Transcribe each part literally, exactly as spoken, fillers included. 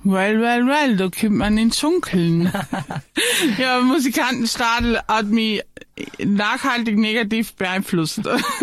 well, well, well, da kommt man ins Schunkeln. Ja, Musikantenstadel hat mich nachhaltig negativ beeinflusst.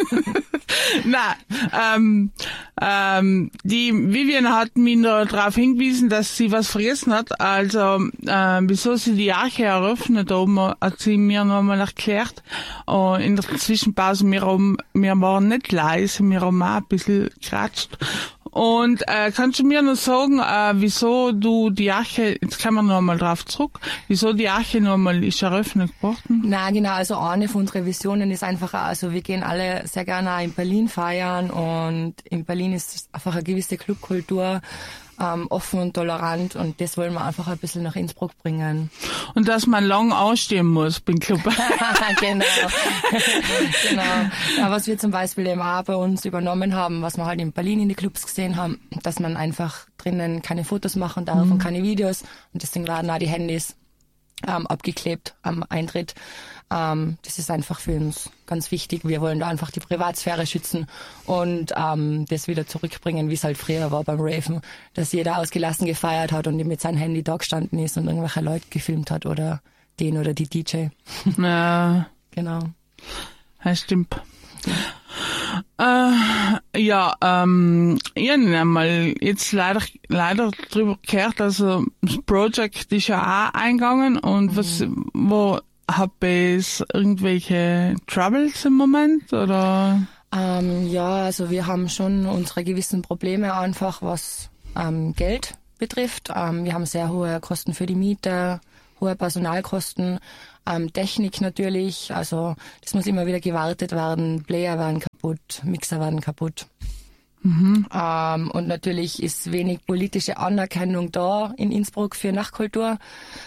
Na, ähm, ähm, die Vivian hat mich noch darauf hingewiesen, dass sie was vergessen hat. Also, äh, wieso sie die Arche eröffnet haben, hat sie mir noch mal erklärt. Uh, in der Zwischenpause, wir, haben, wir waren nicht leise, wir haben auch ein bisschen geratscht. Und äh, kannst du mir noch sagen, äh, wieso du die Arche, jetzt kommen wir noch mal drauf zurück, wieso die Arche noch mal ist eröffnet worden? Na genau, also eine von unseren Visionen ist einfach, also wir gehen alle sehr gerne auch in Berlin feiern und in Berlin ist einfach eine gewisse Clubkultur, ähm, offen und tolerant und das wollen wir einfach ein bisschen nach Innsbruck bringen. Und dass man lang ausstehen muss beim Club. Genau. Genau. Ja, was wir zum Beispiel eben auch bei uns übernommen haben, was wir halt in Berlin in die Clubs gesehen haben, dass man einfach drinnen keine Fotos machen darf mhm. und keine Videos und deswegen werden auch die Handys ähm, abgeklebt am Eintritt. Ähm, das ist einfach für uns ganz wichtig. Wir wollen da einfach die Privatsphäre schützen und ähm, das wieder zurückbringen, wie es halt früher war beim Raven, dass jeder ausgelassen gefeiert hat und mit seinem Handy da gestanden ist und irgendwelche Leute gefilmt hat oder den oder die D J. Ja. Genau. Das stimmt. Äh, ja, ähm, ich habe einmal jetzt leider, leider drüber gehört, also das Project ist ja auch eingegangen und mhm. was, wo, hab ich irgendwelche Troubles im Moment, oder? Ähm, ja, also wir haben schon unsere gewissen Probleme einfach, was ähm, Geld betrifft. Ähm, wir haben sehr hohe Kosten für die Miete, hohe Personalkosten, ähm, Technik natürlich, also das muss immer wieder gewartet werden, Player werden kaputt, Mixer werden kaputt. Mhm. Ähm, und natürlich ist wenig politische Anerkennung da in Innsbruck für Nachtkultur.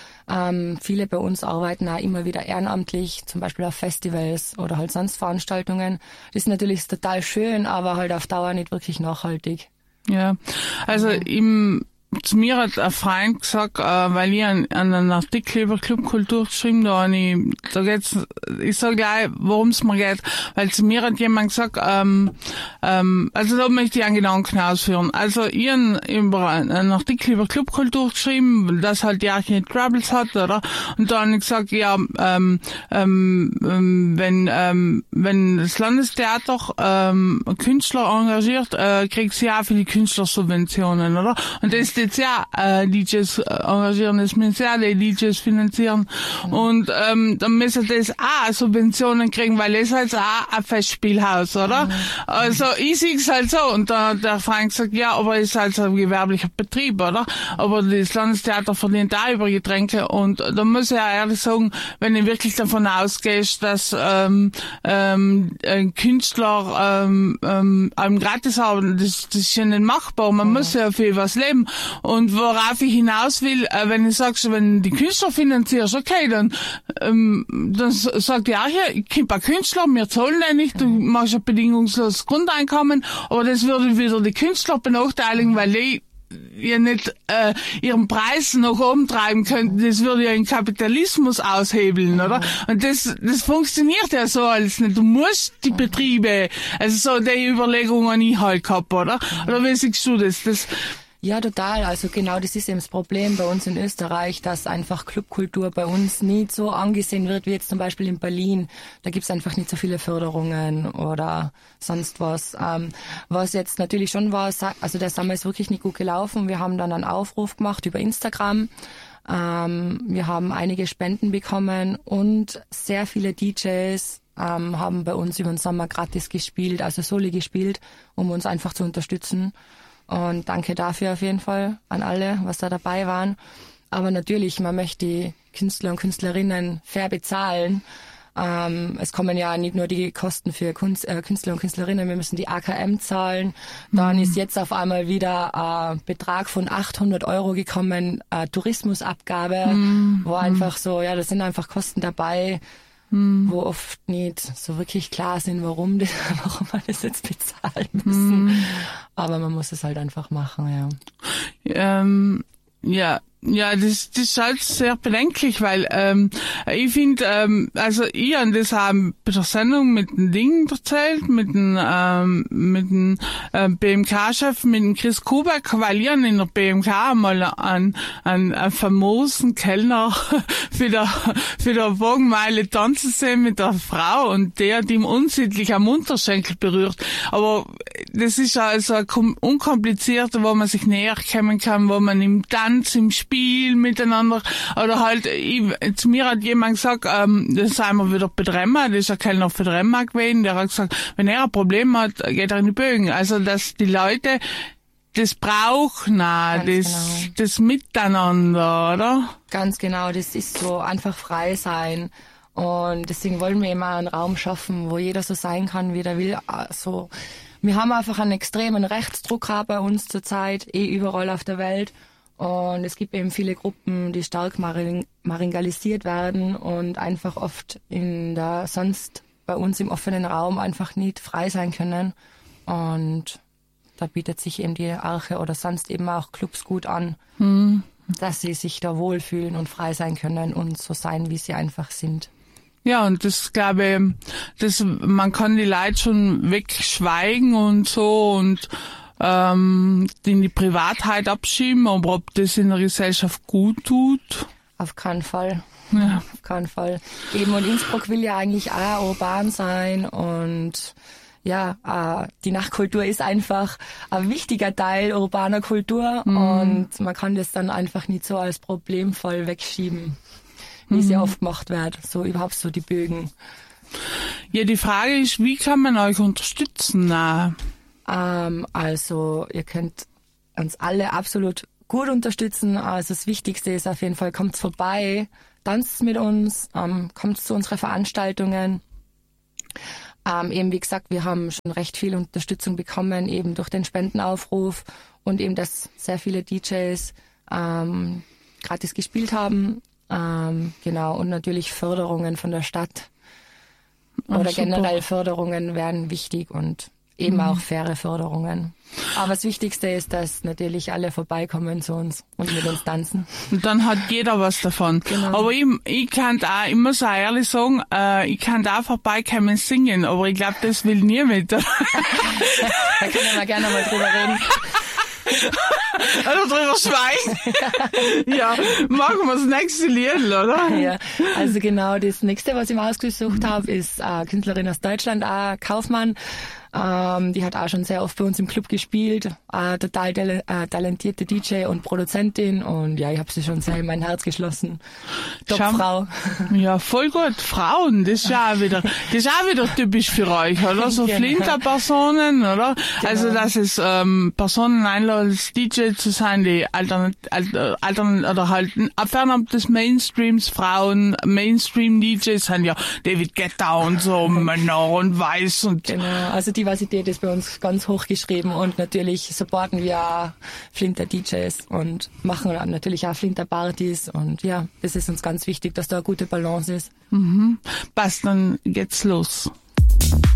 Ähm, viele bei uns arbeiten auch immer wieder ehrenamtlich, zum Beispiel auf Festivals oder halt sonst Veranstaltungen. Das ist natürlich total schön, aber halt auf Dauer nicht wirklich nachhaltig. Ja, also ja. im Zu mir hat ein Freund gesagt, äh, weil ich an, an einen Artikel über Clubkultur geschrieben da, und ich, da geht's, ich sag gleich, worum es mir geht, weil zu mir hat jemand gesagt, ähm, ähm, also da möchte ich einen Gedanken ausführen. Also ich habe über einen Artikel über Clubkultur geschrieben, dass halt die Arche Troubles hat, oder? Und da habe ich gesagt, ja, ähm, ähm, wenn, ähm, wenn das Landestheater ähm, Künstler engagiert, äh, kriegt sie auch für die Künstler Subventionen, oder? Und das jetzt ja äh, D Js engagieren, das müssen ja die D Js finanzieren. Mhm. Und ähm, dann müssen das auch Subventionen kriegen, weil das halt auch ein Festspielhaus, oder? Mhm. Also ich sehe es halt so. Und da der Frank sagt, ja, aber es ist halt so ein gewerblicher Betrieb, oder? Aber das Landestheater verdient auch über Getränke. Und da muss ich ja ehrlich sagen, wenn du wirklich davon ausgehst, dass ähm, ähm, ein Künstler ähm, ähm, einem gratis haben, das, das ist ja nicht machbar. Man mhm. muss ja für was leben. Und worauf ich hinaus will, äh, wenn ich sagst, wenn die Künstler finanzierst, okay, dann ähm, dann sagt ja, hier, ich bin ein Künstler, wir zahlen ja nicht, du machst ein bedingungsloses Grundeinkommen, aber das würde wieder die Künstler benachteiligen, weil die ja nicht äh, ihren Preis noch oben treiben könnten, das würde ja den Kapitalismus aushebeln, oder? Und das das funktioniert ja so alles nicht. Du musst die Betriebe, also so die Überlegungen ich halt gehabt, oder? Oder wie siehst du das? Das Ja, total. Also genau das ist eben das Problem bei uns in Österreich, dass einfach Clubkultur bei uns nicht so angesehen wird wie jetzt zum Beispiel in Berlin. Da gibt's einfach nicht so viele Förderungen oder sonst was. Ähm, was jetzt natürlich schon war, also der Sommer ist wirklich nicht gut gelaufen. Wir haben dann einen Aufruf gemacht über Instagram. Ähm, wir haben einige Spenden bekommen und sehr viele D Js ähm, haben bei uns über den Sommer gratis gespielt, also Soli gespielt, um uns einfach zu unterstützen. Und danke dafür auf jeden Fall an alle, was da dabei waren. Aber natürlich, man möchte die Künstler und Künstlerinnen fair bezahlen. Ähm, es kommen ja nicht nur die Kosten für Kunst, äh, Künstler und Künstlerinnen, wir müssen die A K M zahlen. Dann mhm. ist jetzt auf einmal wieder ein äh, Betrag von achthundert Euro gekommen, äh, Tourismusabgabe, mhm. wo einfach so, ja, das sind einfach Kosten dabei, Hm. wo oft nicht so wirklich klar sind, warum, das, warum wir das jetzt bezahlen müssen. Hm. Aber man muss es halt einfach machen, ja. Ähm, ja, Ja, das, das ist halt sehr bedenklich, weil ähm, ich finde, ähm, also ich habe das auch bei der Sendung mit dem Ding erzählt, mit dem, ähm, mit dem äh, B M K-Chef, mit dem Chris Kubeck, weil ich in der B M K mal einen, einen, einen famosen Kellner für der, für der Wagenmeile tanzen sehen mit der Frau und der hat ihm unsittlich am Unterschenkel berührt. Aber das ist also unkompliziert, wo man sich näher kommen kann, wo man im Tanz, im Spiel miteinander, oder halt, ich, zu mir hat jemand gesagt, ähm, das sind wir wieder bei Dremma, das ist ein Kellner für Dremma gewesen, der hat gesagt, wenn er ein Problem hat, geht er in die Bögen. Also, dass die Leute das brauchen, das, genau. das Miteinander, oder? Ganz genau, das ist so, einfach frei sein. Und deswegen wollen wir immer einen Raum schaffen, wo jeder so sein kann, wie er will. Also, wir haben einfach einen extremen Rechtsdruck bei uns zurzeit, eh überall auf der Welt. Und es gibt eben viele Gruppen, die stark maring- marginalisiert werden und einfach oft in der, sonst bei uns im offenen Raum einfach nicht frei sein können. Und da bietet sich eben die Arche oder sonst eben auch Clubs gut an, hm. dass sie sich da wohlfühlen und frei sein können und so sein, wie sie einfach sind. Ja, und das glaube ich, das, man kann die Leute schon wegschweigen und so und ähm, in die Privatheit abschieben, aber ob das in der Gesellschaft gut tut? Auf keinen Fall. Ja. Auf keinen Fall. Eben, und Innsbruck will ja eigentlich auch urban sein und ja, äh, die Nachtkultur ist einfach ein wichtiger Teil urbaner Kultur mhm. und man kann das dann einfach nicht so als problemvoll wegschieben, wie mhm. es ja oft gemacht wird, so überhaupt so die Bögen. Ja, die Frage ist, wie kann man euch unterstützen? Ähm, also ihr könnt uns alle absolut gut unterstützen. Also das Wichtigste ist auf jeden Fall, kommt vorbei, tanzt mit uns, ähm, kommt zu unseren Veranstaltungen. Ähm, eben wie gesagt, wir haben schon recht viel Unterstützung bekommen, eben durch den Spendenaufruf und eben, dass sehr viele D Js ähm, gratis gespielt haben. Ähm, genau, und natürlich Förderungen von der Stadt oder Ach, generell Förderungen wären wichtig und eben mhm. auch faire Förderungen. Aber das Wichtigste ist, dass natürlich alle vorbeikommen zu uns und mit uns tanzen. Und dann hat jeder was davon. Genau. Aber ich, ich kann auch, ich muss auch ehrlich sagen, äh, ich kann da vorbeikommen singen, aber ich glaube, das will niemand. Da können wir gerne mal drüber reden. Oder drüber schweigen. Ja, machen wir das nächste Lied, oder? Ja, also genau, das nächste, was ich mir ausgesucht habe, ist eine Künstlerin aus Deutschland, auch Kaufmann. Ähm, die hat auch schon sehr oft bei uns im Club gespielt. Äh, total tal- äh, talentierte D J und Produzentin. Und ja, ich habe sie schon sehr in mein Herz geschlossen. Top-Frau. Ja, voll gut. Frauen, das ist ja auch wieder, das ist auch wieder typisch für euch, oder? So genau. Flinter-Personen, oder? Genau. Also, dass es ähm, Personen einladen, als D J zu sein, die altern, altern, altern oder halt fernab des Mainstreams, Frauen, Mainstream-D Js sind ja David Guetta und so, Männer und Weiß und... Genau, also Diversität ist bei uns ganz hoch geschrieben und natürlich supporten wir auch Flinter-D Js und machen natürlich auch Flinter-Partys und ja, das ist uns ganz wichtig, dass da eine gute Balance ist. Mhm. Passt, dann geht's los.